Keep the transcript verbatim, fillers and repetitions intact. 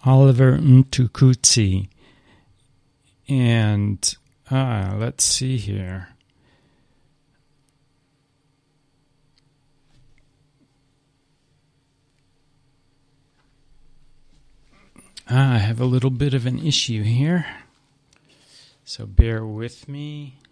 Oliver Mtukudzi. And ah, let's see here. Ah, I have a little bit of an issue here, so bear with me.